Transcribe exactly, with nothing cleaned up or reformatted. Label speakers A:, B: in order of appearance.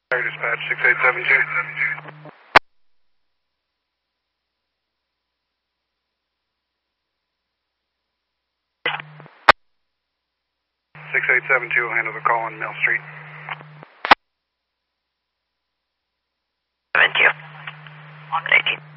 A: Dispatch six eight seven two. six eight seven two will handle the call on Mill Street.
B: Thank you. eighteen.